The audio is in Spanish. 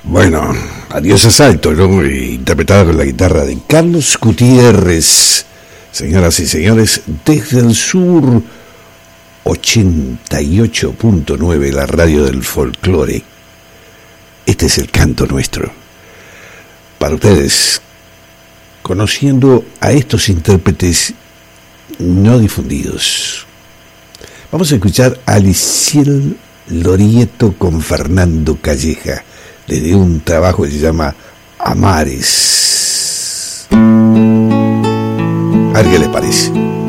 Bueno, Adiós Asalto, ¿no? Interpretada con la guitarra de Carlos Gutiérrez. Señoras y señores, desde el sur, 88.9, la radio del folclore. Este es el canto nuestro. Para ustedes, conociendo a estos intérpretes no difundidos. Vamos a escuchar a Lisiel Lorieto con Fernando Calleja, desde un trabajo que se llama Amares. A ver qué les parece.